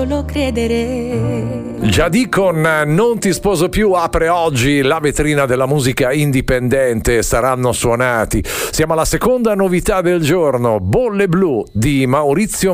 Solo credere. Giadì con Non ti sposo più apre oggi la vetrina della musica indipendente. Saranno suonati. Siamo alla seconda novità del giorno, Bolle Blu di Maurizio